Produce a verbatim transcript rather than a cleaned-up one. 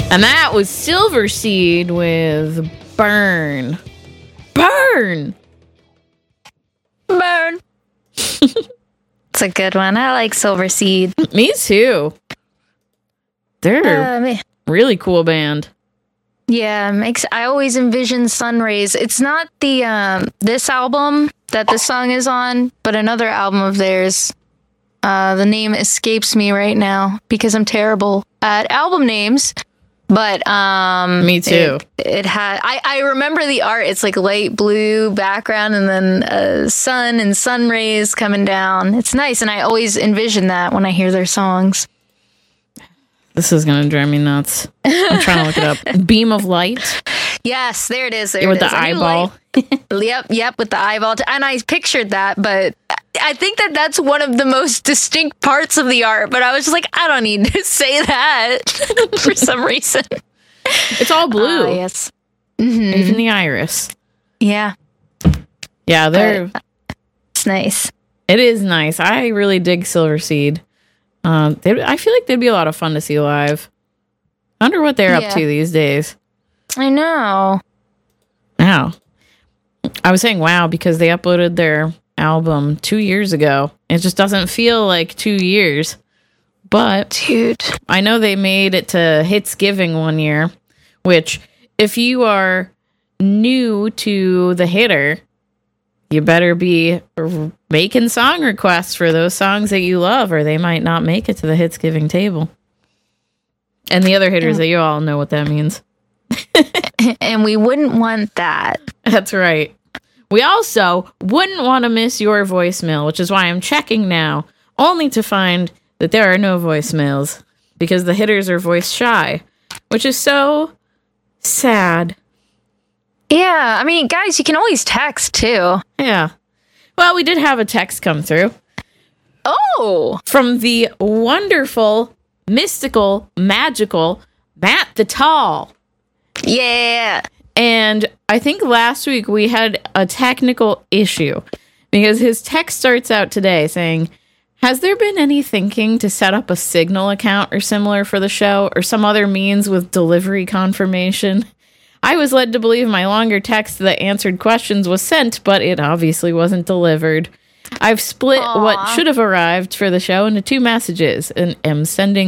And that was Silverseed with Burn. Burn! Burn! It's a good one. I like Silverseed. Me too. They're Uh, me- really cool band. Yeah, makes I always envision Sunrays. It's not the um this album that this song is on, but another album of theirs. Uh, the name escapes me right now because I'm terrible at album names. But um, Me too. It, it had. I I remember the art. It's like light blue background, and then uh, sun and sun rays coming down. It's nice, and I always envision that when I hear their songs. This is gonna drive me nuts. I'm trying to look it up. Beam of Light. Yes, there it is. There with it is. the I knew eyeball. light- yep, yep, with the eyeball. T- and I pictured that, but I think that that's one of the most distinct parts of the art. But I was just like, I don't need to say that for some reason. It's all blue. Uh, yes. Even the iris. Yeah, Yeah, they're. But it's nice. It is nice. I really dig Silverseed. Um, they, I feel like they'd be a lot of fun to see live. I wonder what they're Yeah. up to these days. I know. Wow. I was saying wow because they uploaded their album two years ago. It just doesn't feel like two years. But Dude. I know they made it to Hitsgiving one year, which if you are new to the Hitter, you better be r- making song requests for those songs that you love, or they might not make it to the Hitsgiving table. And the other hitters that you all know what that means. And we wouldn't want that. That's right. We also wouldn't want to miss your voicemail, which is why I'm checking now, only to find that there are no voicemails because the hitters are voice shy, which is so sad. Yeah, I mean, guys, you can always text too. Yeah. Well, we did have a text come through Oh, from the wonderful, mystical, magical Matt the Tall. yeah. And I think last week we had a technical issue because his text starts out today saying, has there been any thinking to set up a Signal account or similar for the show or some other means with delivery confirmation? I was led to believe my longer text that answered questions was sent, but it obviously wasn't delivered. I've split Aw. what should have arrived for the show into two messages and am sending